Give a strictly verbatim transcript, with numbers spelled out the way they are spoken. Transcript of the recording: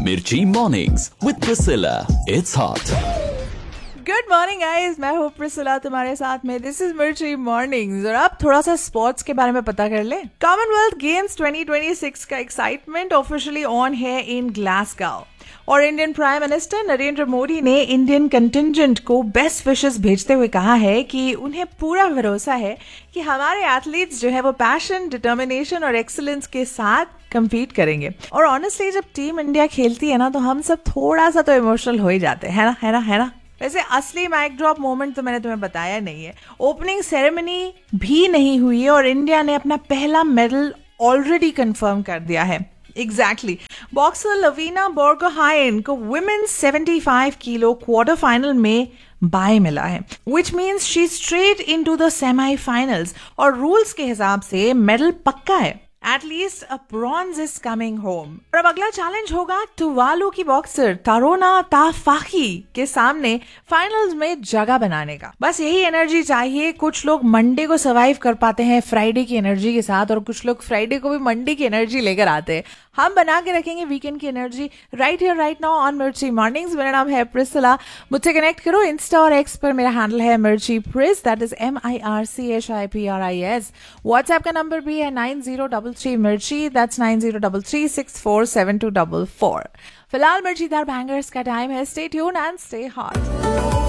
Mirchi Mornings with Priscilla. It's hot. Good morning guys, मैं हूँ Priscilla तुम्हारे साथ में. दिस इज मिर्ची मॉर्निंग्स और अब थोड़ा सा स्पोर्ट्स के बारे में पता कर ले. Commonwealth games twenty twenty six का एक्साइटमेंट ऑफिशियली ऑन है इन ग्लासगो और Indian prime minister Narendra Modi ने इंडियन कंटिंजेंट को बेस्ट विशेस भेजते हुए कहा है कि उन्हें पूरा भरोसा है कि हमारे एथलीट्स जो है वो पैशन, डिटर्मिनेशन और एक्सीलेंस के साथ कंपीट करेंगे. और ऑनेस्टली जब टीम इंडिया खेलती है ना तो हम सब थोड़ा सा तो इमोशनल हो ही जाते हैं, है ना है ना है ना वैसे असली माइक ड्रॉप मोमेंट तो मैंने तुम्हें बताया नहीं है. ओपनिंग सेरेमनी भी नहीं हुई है और इंडिया ने अपना पहला मेडल ऑलरेडी कंफर्म कर दिया है. एग्जैक्टली बॉक्सर लवीना बोर्गोहाइन को women's seventy five kilo quarter final में बाय मिला है, which means she straight into the semifinals और रूल्स के हिसाब से मेडल पक्का है. At least a bronze is coming home. और अब अगला चैलेंज होगा टुवालू की बॉक्सर तारोना ताफाकी के सामने फाइनल्स में जगह बनाने का. बस यही एनर्जी चाहिए. कुछ लोग मंडे को सर्वाइव कर पाते हैं फ्राइडे की एनर्जी के साथ और कुछ लोग फ्राइडे को भी मंडे की एनर्जी लेकर आते हैं. हम बना के रखेंगे वीकेंड की energy right here right now on मिर्ची मॉर्निंग्स. मेरा नाम है प्रिसिला. मुझसे कनेक्ट करो इंस्टा और एक्स पर. मेरा हैंडल है मिर्ची प्रिस, that is M I R C H I P R I S. WhatsApp का नंबर भी है नाइन जीरो डबल थ्री मिर्ची, that's nine zero double three six four seven to double four. फिलहाल मिर्चीदार bangers का time है. Stay tune and stay hot.